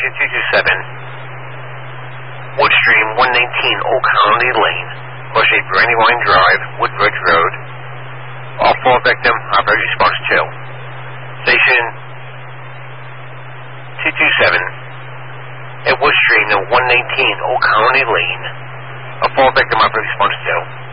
Station 227, Woodstream 119 Old Colony Lane, Bush 8 Brandywine Drive, Woodbridge Road. All 4 victim operator response 2. Station 227 at Woodstream 119 Old Colony Lane. All 4 victim operator response 2.